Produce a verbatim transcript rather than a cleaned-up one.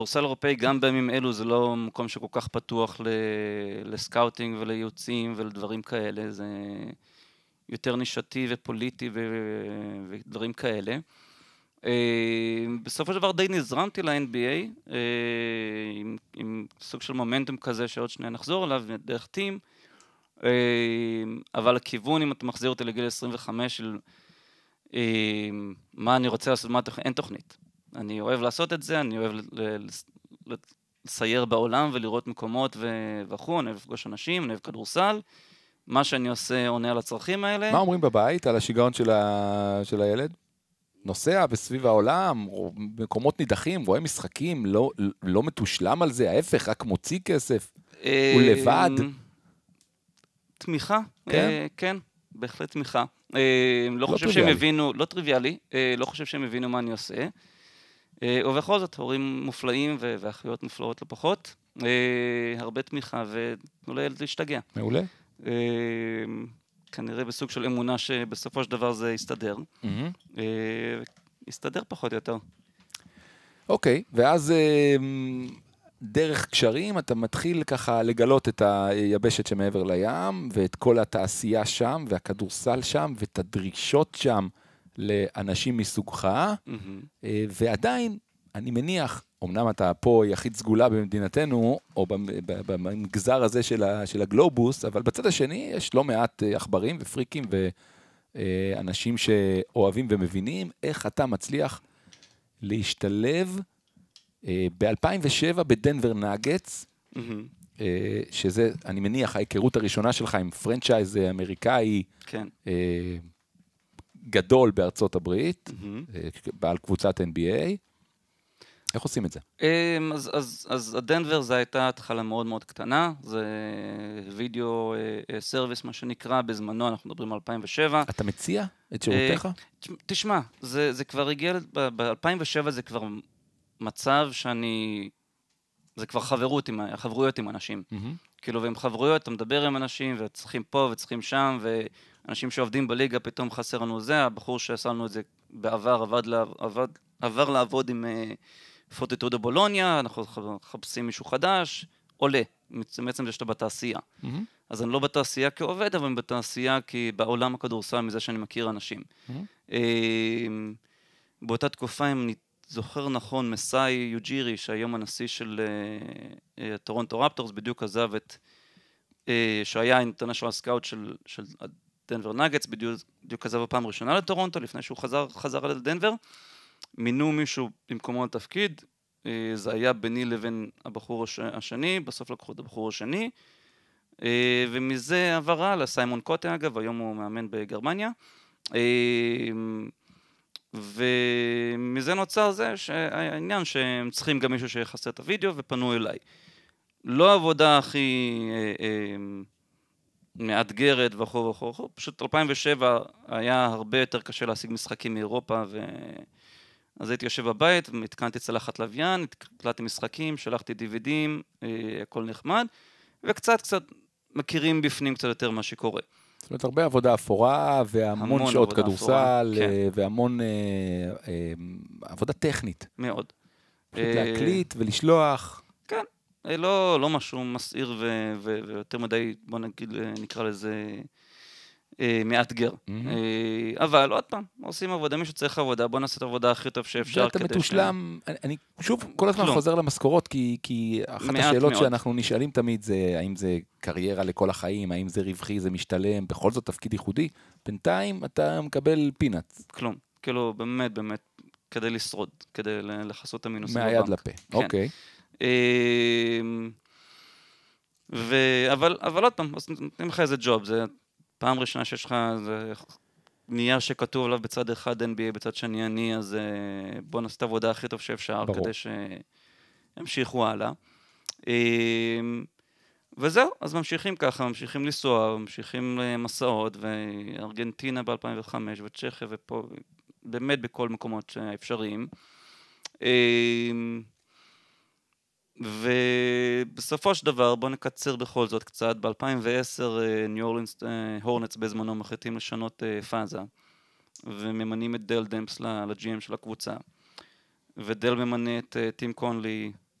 כדורסל אירופאי גם בימים אלו זה לא מקום שכל כך פתוח לסקאוטינג ולייעוצים ולדברים כאלה, זה יותר נישתי ופוליטי ודברים כאלה. בסופו של דבר די נזרמתי ל-אן בי איי, עם סוג של מומנטום כזה שעוד שניה נחזור עליו, דרך טים, אבל הכיוון, אם אתה מחזיר אותי לגיל עשרים וחמש, של מה אני רוצה לעשות, אין תוכנית. אני אוהב לעשות את זה, אני אוהב לסייר בעולם ולראות מקומות וכו', אני אוהב לפגוש אנשים, אני אוהב כדורסל, מה שאני עושה עונה על הצרכים האלה. מה אומרים בבית על השיגעון של הילד? נוסע בסביב העולם, מקומות נידחים, רואה משחקים, לא, לא מתושלם על זה, ההפך, רק מוציא כסף, הוא לבד. תמיכה, כן? כן, בהחלט תמיכה. לא חושב שהם טריוויאלי. הבינו, לא טריוויאלי, לא חושב שהם הבינו מה אני עושה, ובכל זאת, הורים מופלאים ואחיות מופלאות לא פחות, הרבה תמיכה ותנו לילד להשתגע. מעולה. כנראה בסוג של אמונה שבסופו של דבר זה יסתדר. יסתדר פחות או יותר. אוקיי, ואז דרך קשרים אתה מתחיל ככה לגלות את היבשת שמעבר לים, ואת כל התעשייה שם, והכדורסל שם, ואת הדרישות שם לאנשים מסוגך, ועדיין, אני מניח, אמנם אתה פה יחיד סגולה במדינתנו, או במגזר הזה של הגלובוס, אבל בצד השני יש לא מעט עכברים ופריקים ואנשים שאוהבים ומבינים איך אתה מצליח להשתלב ב-אלפיים ושבע בדנבר נאגטס, שזה, אני מניח, ההיכרות הראשונה שלך עם פרנצ'ייז אמריקאי גדול בארצות הברית, בעל קבוצת אן בי איי. איך עושים את זה? אז, אז, אז הדנבר זה הייתה התחלה מאוד מאוד קטנה, זה וידאו סרוויס מה שנקרא, בזמנו אנחנו מדברים על אלפיים ושבע. אתה מציע את שירותיך? תשמע, זה, זה כבר הגיע, ב-אלפיים ושבע זה כבר מצב שאני, זה כבר חברות עם, חברויות עם אנשים. כאילו, ועם חברויות, אתה מדבר עם אנשים, וצריכים פה וצריכים שם, ואנשים שעובדים בליגה, פתאום חסר לנו זה, הבחור שעשה לנו את זה בעבר, עבד, עבד, עבר לעבוד עם פורטיטודו בולוניה, אנחנו מחפשים מישהו חדש, עולה, בעצם זה שאתה בתעשייה. אז אני לא בתעשייה כעובד, אבל אני בתעשייה כי בעולם הכדורסל, מזה שאני מכיר אנשים. באותה תקופה, אם אני זוכר נכון, מסאי יוג'ירי, שהיום הנשיא של טורונטו רפטורס, בדיוק עזב את, שהיה אינטרנשיונל סקאוט של, של דנבר נאגטס, בדיוק עזב הפעם הראשונה לטורונטו, לפני שהוא חזר, חזר על דנבר, מינו מישהו במקומו לתפקיד, זה היה ביני לבין הבחור השני, בסוף לקחו את הבחור השני, ומזה עברה לסיימון קוטה, אגב, היום הוא מאמן בגרמניה, ומזה נוצר זה שהעניין שהם צריכים גם מישהו שיחסה את הוידאו, ופנו אליי. לא העבודה הכי מאתגרת וכו' וכו' וכו', פשוט אלפיים ושבע היה הרבה יותר קשה להשיג משחקים מאירופה, ו... אז הייתי יושב בבית, התקנתי צלחת לוויין, הקלטתי משחקים, שלחתי דיווידים, הכל נחמד, וקצת קצת מכירים בפנים קצת יותר מה שקורה. זאת אומרת, הרבה עבודה אפורה, והמון שעות כדורסל, והמון עבודה טכנית. מאוד. פשוט להקליט ולשלוח. כן, לא, לא משהו מסעיר ויותר מדי, בוא נגיד, נקרא לזה מאתגר. אבל עוד פעם, עושים עבודה, מישהו צריך עבודה, בוא נעשה את העבודה הכי טוב שאפשר. ואתה מתושלם, אני שוב כל הזמן חוזר למשכורות, כי אחת השאלות שאנחנו נשאלים תמיד זה, האם זה קריירה לכל החיים, האם זה רווחי, זה משתלם, בכל זאת תפקיד ייחודי, בינתיים אתה מקבל פינאץ. כלום, כאילו באמת, באמת, כדי לשרוד, כדי לחסות את המינוסים בבנק. מהיד לפה, אוקיי. אבל עוד פעם, נותנים לך איזה ג'וב, זה פעם ראשונה שיש לך נייר שכתוב עליו בצד אחד אן בי איי, בצד שני אני, אז בוא נעשה את העבודה הכי טוב שאפשר, ברור. כדי שימשיכו הלאה. וזהו, אז ממשיכים ככה, ממשיכים לנסוע, ממשיכים למסעות, וארגנטינה ב-אלפיים וחמש, וצ'כיה, ופה, באמת בכל מקומות אפשריים. ובסופו של דבר, בוא נקצר בכל זאת קצת, ב-אלפיים ועשר ניו אורלינס הורנטס בזמנו מחליטים לשנות פאזה, וממנים את דל דמפס לג'י אם של הקבוצה, ודל ממנה את טים קונלי